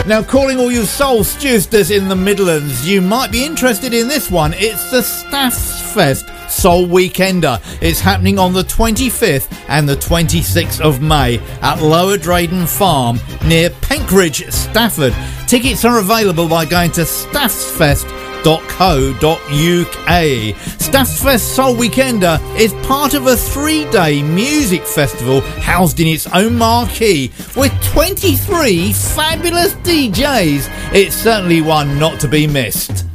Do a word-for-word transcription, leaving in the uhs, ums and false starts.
Now, calling all you soul stewsters in the Midlands, you might be interested in this one. It's the Staffs Fest Soul Weekender. It's happening on the twenty-fifth and the twenty-sixth of May at Lower Drayden Farm near Penkridge, Stafford. Tickets are available by going to staffsfest dot co dot uk. Staffs Fest Soul Weekender is part of a three-day music festival housed in its own marquee with twenty-three fabulous D Js. It's certainly one not to be missed.